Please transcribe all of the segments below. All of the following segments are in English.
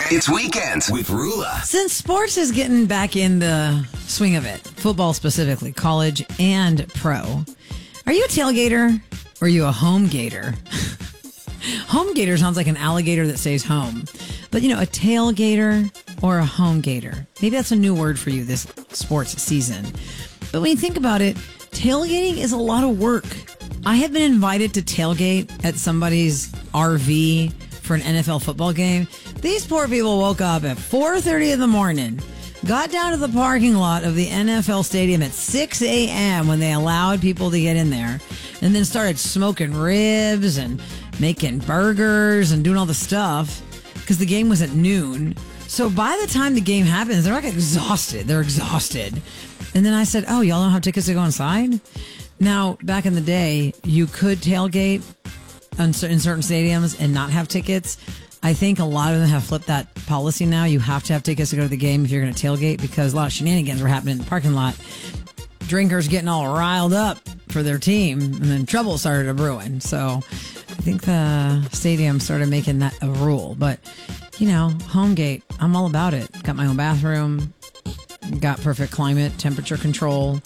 It's Weekends with Rula. Since sports is getting back in the swing of it, football specifically, college and pro, are you a tailgater or are you a home gator? Home gator sounds like an alligator that stays home. But, a tailgater or a home gator. Maybe that's a new word for you this sports season. But when you think about it, tailgating is a lot of work. I have been invited to tailgate at somebody's RV for an NFL football game. These poor people woke up at 4:30 in the morning, got down to the parking lot of the NFL stadium at 6 a.m. when they allowed people to get in there, and then started smoking ribs and making burgers and doing all the stuff because the game was at noon. So by the time the game happens, they're like exhausted. They're exhausted. And then I said, oh, y'all don't have tickets to go inside? Now, back in the day, you could tailgate in certain stadiums and not have tickets. I think a lot of them have flipped that policy now. You have to have tickets to go to the game if you're going to tailgate because a lot of shenanigans were happening in the parking lot. Drinkers getting all riled up for their team, and then trouble started brewing. So I think the stadium started making that a rule. But, home gate, I'm all about it. Got my own bathroom, got perfect climate, temperature control,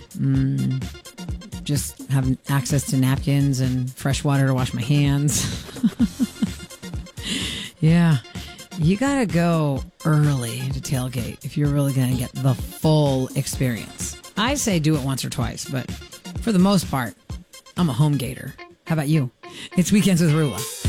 just have access to napkins and fresh water to wash my hands. Yeah, you got to go early to tailgate if you're really going to get the full experience. I say do it once or twice, but for the most part, I'm a home gator. How about you? It's Weekends with Rula.